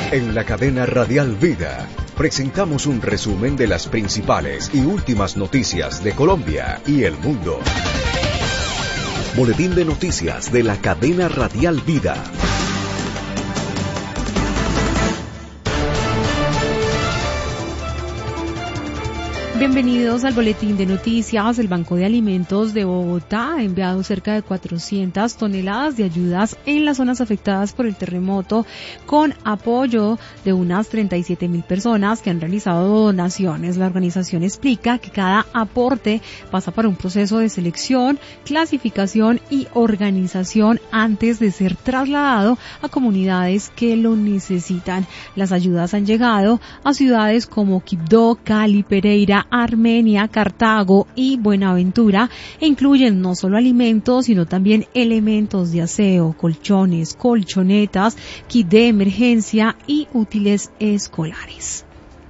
En la cadena Radial Vida presentamos un resumen de las principales y últimas noticias de Colombia y el mundo. Boletín de noticias de la cadena Radial Vida. Bienvenidos al Boletín de Noticias. El Banco de Alimentos de Bogotá ha enviado cerca de 400 toneladas de ayudas en las zonas afectadas por el terremoto, con apoyo de unas 37.000 personas que han realizado donaciones. La organización explica que cada aporte pasa por un proceso de selección, clasificación y organización antes de ser trasladado a comunidades que lo necesitan. Las ayudas han llegado a ciudades como Quibdó, Cali, Pereira, Armenia, Cartago y Buenaventura, e incluyen no solo alimentos, sino también elementos de aseo, colchones, colchonetas, kit de emergencia y útiles escolares.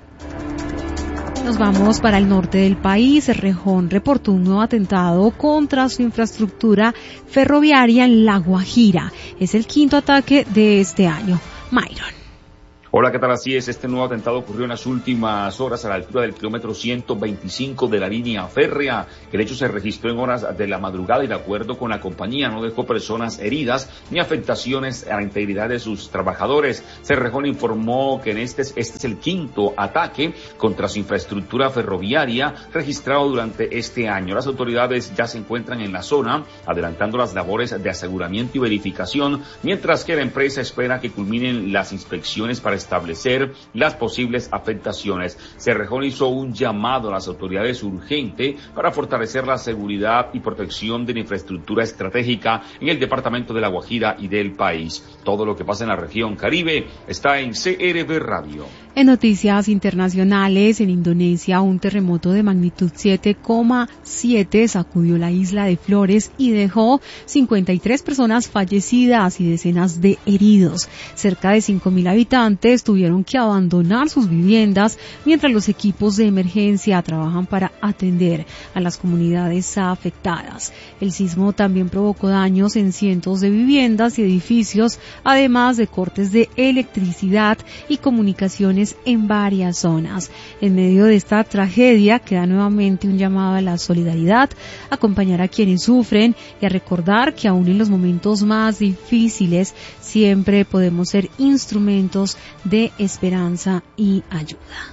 Nos vamos para el norte del país. Cerrejón reportó un nuevo atentado contra su infraestructura ferroviaria en La Guajira. Es el quinto ataque de este año. Myron. Hola, ¿qué tal? Así es, este nuevo atentado ocurrió en las últimas horas a la altura del kilómetro 125 de la línea férrea. El hecho se registró en horas de la madrugada y, de acuerdo con la compañía, no dejó personas heridas ni afectaciones a la integridad de sus trabajadores. Cerrejón informó que este es el quinto ataque contra su infraestructura ferroviaria registrado durante este año. Las autoridades ya se encuentran en la zona adelantando las labores de aseguramiento y verificación, mientras que la empresa espera que culminen las inspecciones para establecer las posibles afectaciones. Cerrejón hizo un llamado a las autoridades urgente para fortalecer la seguridad y protección de la infraestructura estratégica en el departamento de La Guajira y del país. Todo lo que pasa en la región Caribe está en CRB Radio. En noticias internacionales, en Indonesia, un terremoto de magnitud 7,7 sacudió la isla de Flores y dejó 53 personas fallecidas y decenas de heridos. Cerca de 5.000 habitantes tuvieron que abandonar sus viviendas mientras los equipos de emergencia trabajan para atender a las comunidades afectadas. El sismo también provocó daños en cientos de viviendas y edificios, además de cortes de electricidad y comunicaciones en varias zonas. En medio de esta tragedia queda nuevamente un llamado a la solidaridad, a acompañar a quienes sufren y a recordar que aún en los momentos más difíciles siempre podemos ser instrumentos de esperanza y ayuda.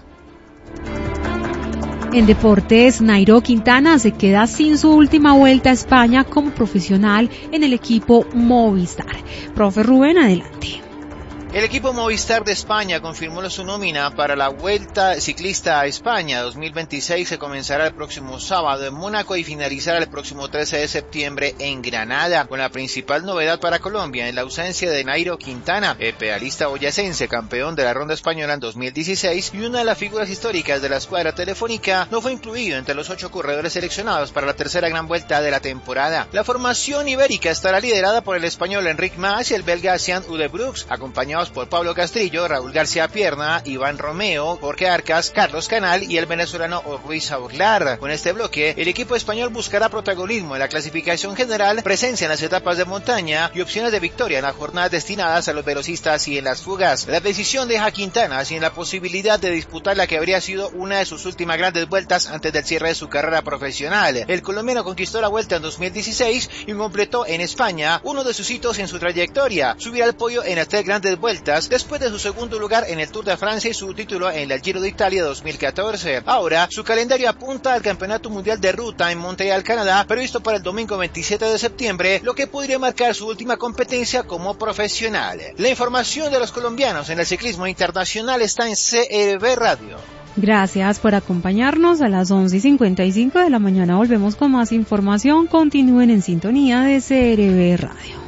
En deportes, Nairo Quintana se queda sin su última vuelta a España como profesional en el equipo Movistar. Profe Rubén, adelante. El equipo Movistar de España confirmó su nómina para la Vuelta Ciclista a España 2026, que comenzará el próximo sábado en Mónaco y finalizará el próximo 13 de septiembre en Granada, con la principal novedad para Colombia en la ausencia de Nairo Quintana, el pedalista boyacense, campeón de la Ronda Española en 2016 y una de las figuras históricas de la escuadra telefónica. No fue incluido entre los 8 corredores seleccionados para la tercera gran vuelta de la temporada. La formación ibérica estará liderada por el español Enric Mas y el belga Sian Udebrooks, acompañados por Pablo Castrillo, Raúl García Pierna, Iván Romeo, Jorge Arcas, Carlos Canal y el venezolano Ruiz Aurlar. Con este bloque, el equipo español buscará protagonismo en la clasificación general, presencia en las etapas de montaña y opciones de victoria en las jornadas destinadas a los velocistas y en las fugas. La decisión deja a Quintana sin la posibilidad de disputar la que habría sido una de sus últimas grandes vueltas antes del cierre de su carrera profesional. El colombiano conquistó la Vuelta en 2016 y completó en España uno de sus hitos en su trayectoria: subir al podio en las 3 grandes vueltas después de su segundo lugar en el Tour de Francia y su título en el Giro de Italia 2014. Ahora, su calendario apunta al Campeonato Mundial de Ruta en Montreal, Canadá, previsto para el domingo 27 de septiembre, lo que podría marcar su última competencia como profesional. La información de los colombianos en el ciclismo internacional está en CRB Radio. Gracias por acompañarnos. A las 11:55 de la mañana volvemos con más información. Continúen en sintonía de CRB Radio.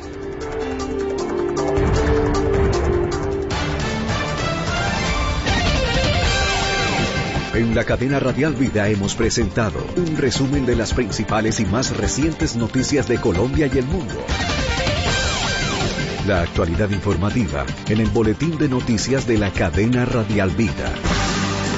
En la cadena Radial Vida hemos presentado un resumen de las principales y más recientes noticias de Colombia y el mundo. La actualidad informativa en el Boletín de Noticias de la cadena Radial Vida.